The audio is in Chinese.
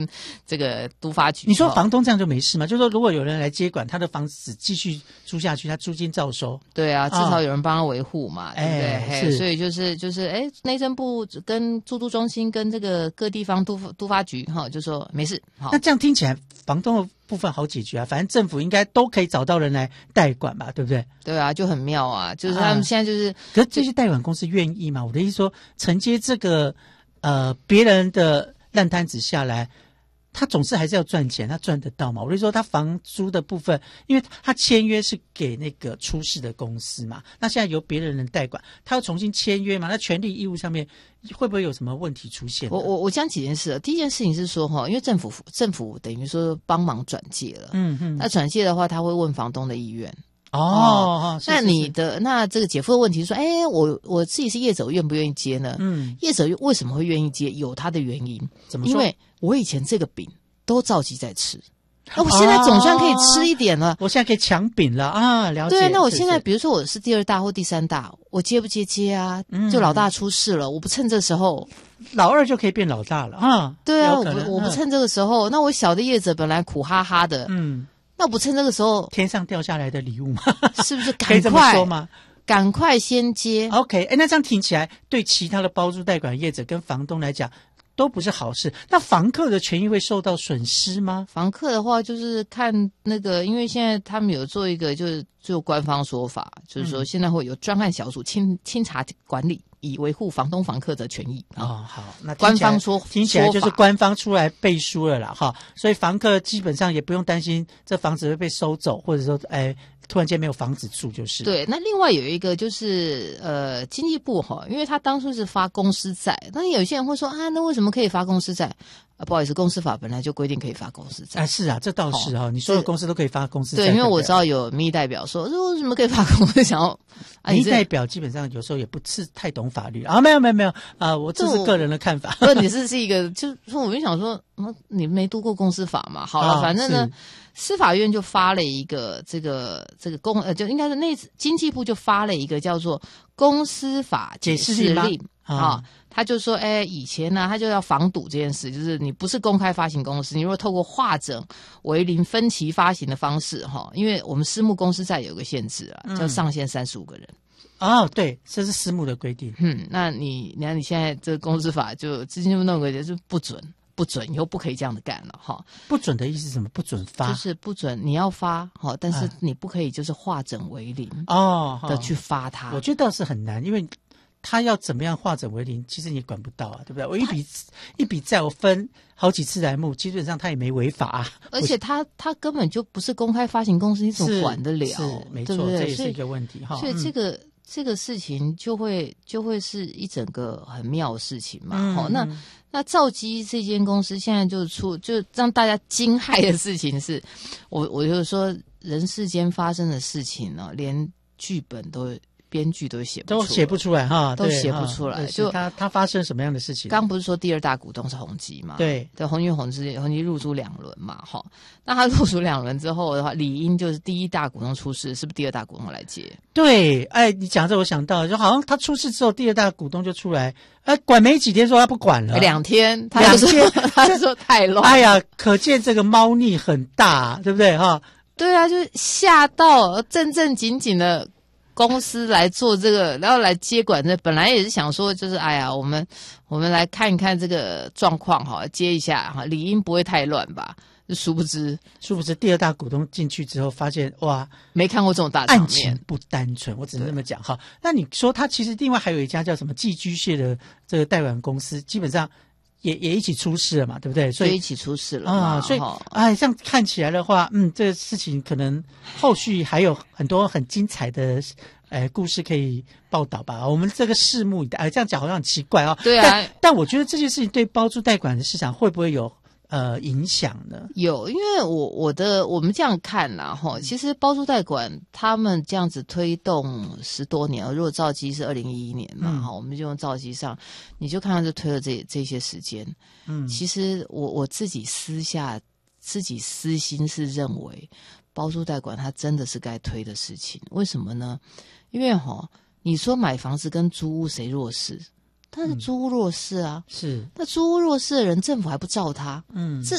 这个都发局。 你说房东这样就没事吗？就是说如果有人来接管他的房子继续租下去，他租金照收。 对啊，至少有人帮他维护嘛，对不对？所以就是内政部跟住都中心跟这个各地方都发局就说没事。 那这样听起来房东的部分好解决啊，反正政府应该都可以找到人来代管吧，对不对？ 对啊，就很妙啊，就是他们现在就是， 可是这些代管公司愿意吗？我的意思说，承接这个别人的烂摊子下来，他总是还是要赚钱，他赚得到嘛？我就说他房租的部分，因为他签约是给那个出事的公司嘛，那现在由别人代管，他要重新签约嘛，那权利义务上面会不会有什么问题出现？ 我讲几件事。第一件事情是说因为政府等于说帮忙转介了，那转介的话，他会问房东的意愿。那你的那这个姐夫的问题是说，我自己是业者，我愿不愿意接呢？业者为什么会愿意接？有他的原因。 怎么说？ 因为我以前这个饼都照机在吃，那我现在总算可以吃一点了。 我现在可以抢饼了啊！了解。 对，那我现在比如说我是第二大或第三大，我接不接啊？就老大出事了，我不趁这时候， 老二就可以变老大了啊！ 对啊，我不趁这个时候，那我小的业者本来苦哈哈的，那不趁这个时候， 天上掉下来的礼物吗？ 是不是可以这么说吗？ 赶快先接。 OK， 那这样听起来，对其他的包租代管业者跟房东来讲，都不是好事。那房客的权益会受到损失吗？ 房客的话，就是看那个，因为现在他们有做一个，就官方说法，就是说现在会有专案小组清查管理，以维护房东房客的权益。 好，那官方听起来就是官方出来背书了啦，哈，所以房客基本上也不用担心这房子会被收走，或者说突然间没有房子住就是。 对，那另外有一个就是经济部因为他当初是发公司债，但有些人会说那为什么可以发公司债？不好意思，公司法本来就规定可以发公司债。 是啊，这倒是你所有公司都可以发公司债。 对，因为我知道有民意代表说为什么可以发公司，想要民意代表基本上有时候也不是太懂法律没有我这是个人的看法。 不，你是一个，就是说我就想说，你没读过公司法嘛？好了，反正呢，司法院就发了一个这个就应该是经济部就发了一个叫做公司法解释令他就说以前呢他就要防堵这件事，就是你不是公开发行公司，你如果透过化整为零分期发行的方式因为我们私募公司债有个限制叫上限35个人。 对，这是私募的规定。 那你现在这个公司法就资金就弄个就是不准，以后不可以这样的干了不准的意思是什么？不准发， 就是不准你要发但是你不可以就是化整为零的去发它。 我觉得倒是很难，因为他要怎么样化整为零，其实你管不到对不对？我一笔债我分好几次来募，基本上他也没违法而且他根本就不是公开发行公司，你怎么管得了？ 是没错， 对不对？ 这也是一个问题所以这个事情就会是一整个很妙的事情嘛。那兆基这间公司现在就让大家惊骇的事情是，我就说人世间发生的事情连剧本编剧都写不出来都写不出来。就他发生什么样的事情？ 刚不是说第二大股东是宏基嘛？ 对， 宏基入租2轮嘛，那他入租2轮之后的话，理应就是第一大股东出事，是不是第二大股东来接？ 对，你讲这我想到，就好像他出事之后，第二大股东就出来，管没几天说他不管了 ，2天，他说太乱， 可见这个猫腻很大，对不对对啊，就吓到正经的公司来做这个，然后来接管本来也是想说，就是我们来看一看这个状况接一下理应不会太乱吧？殊不知第二大股东进去之后，发现哇， 没看过这种大场面， 案情不单纯，我只能这么讲那你说他其实另外还有一家叫什么寄居蟹的这个代管公司，基本上也一起出事了嘛，对不对？所以一起出事了嘛， 所以这样看起来的话，这个事情可能后续还有很多很精彩的故事可以报道吧。我们这个拭目以待。这样讲好像很奇怪对啊， 但我觉得这件事情对包租代管的市场会不会有影响呢？ 有，因为我们这样看啦其实包租代管他们这样子推动10多年，如果兆基是2011年嘛我们就用兆基上，你就看到就推了这些时间。其实我自己私心是认为包租代管它真的是该推的事情。为什么呢？因为你说买房子跟租屋谁弱势？但是租屋弱势啊， 是， 那租屋弱势的人，政府还不照他，